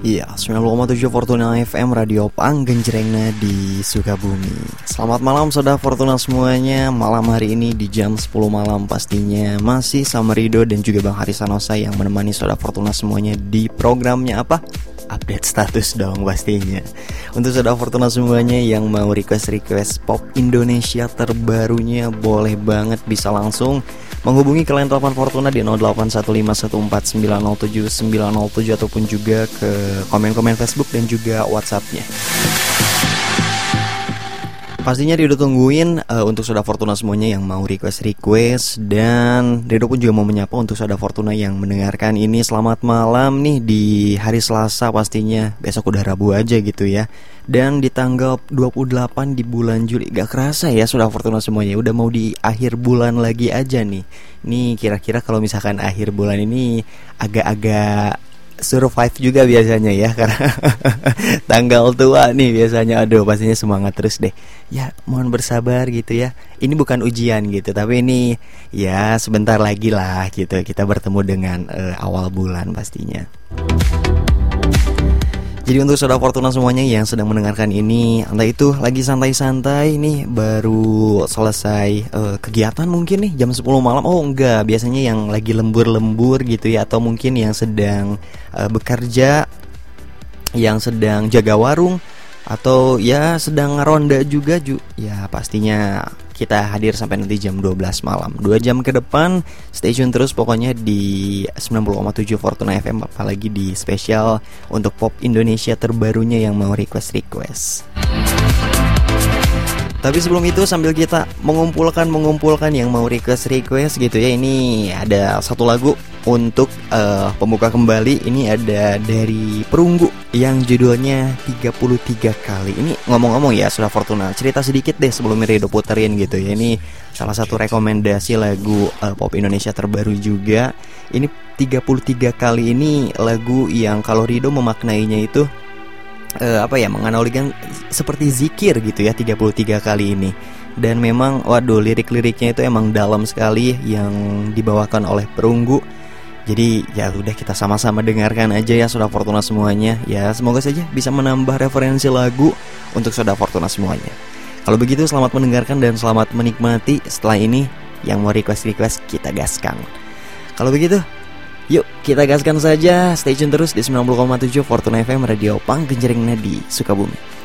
Iya, 90,7 Fortuna FM Radio Panggenjrengna di Sukabumi. Selamat malam Soda Fortuna semuanya. Malam hari ini di jam 10 malam pastinya masih sama Rido dan juga Bang Haris Sanosa yang menemani Soda Fortuna semuanya di programnya apa? Update status dong pastinya. Untuk Soda Fortuna semuanya yang mau request pop Indonesia terbarunya, boleh banget bisa langsung menghubungi ke line telepon Fortuna di 081514907907 ataupun juga ke komen-komen Facebook dan juga WhatsApp-nya. Pastinya Rido tungguin untuk Soda Fortuna semuanya yang mau request. Dan Rido pun juga mau menyapa untuk Soda Fortuna yang mendengarkan ini. Selamat malam nih di hari Selasa pastinya. Besok udah Rabu aja gitu ya. Dan di tanggal 28 di bulan Juli. Gak kerasa ya Soda Fortuna semuanya, udah mau di akhir bulan lagi aja nih. Nih kira-kira kalau misalkan akhir bulan ini agak-agak survive juga biasanya ya, karena tanggal tua nih biasanya. Aduh, pastinya semangat terus deh. Ya mohon bersabar gitu ya. Ini bukan ujian gitu, tapi ini ya sebentar lagi lah gitu kita bertemu dengan awal bulan pastinya. Jadi untuk Soda Fortuna semuanya yang sedang mendengarkan ini, entah itu lagi santai-santai nih, baru selesai kegiatan mungkin nih jam 10 malam. Oh enggak, biasanya yang lagi lembur-lembur gitu ya. Atau mungkin yang sedang bekerja, yang sedang jaga warung, atau ya sedang ronda juga ya pastinya kita hadir sampai nanti jam 12 malam. 2 jam ke depan stay tune terus pokoknya di 90,7 Fortuna FM, apalagi di spesial untuk pop Indonesia terbarunya yang mau request. Tapi sebelum itu sambil kita mengumpulkan yang mau request gitu ya, ini ada satu lagu untuk pembuka kembali. Ini ada dari Perunggu yang judulnya 33 kali. Ini ngomong-ngomong ya Soda Fortuna, cerita sedikit deh sebelum Rido puterin gitu ya. Ini salah satu rekomendasi lagu pop Indonesia terbaru juga. Ini 33 kali ini lagu yang kalau Rido memaknainya itu menganalogikan seperti zikir gitu ya, 33 kali ini. Dan memang waduh, lirik-liriknya itu emang dalam sekali yang dibawakan oleh Perunggu. Jadi ya udah kita sama-sama dengarkan aja ya Soda Fortuna semuanya. Ya semoga saja bisa menambah referensi lagu untuk Soda Fortuna semuanya. Kalau begitu selamat mendengarkan dan selamat menikmati. Setelah ini yang mau request kita gaskan. Kalau begitu yuk kita gaskan saja. Stay tune terus di 90,7 Fortuna FM Radio Panggenjrengna di Sukabumi.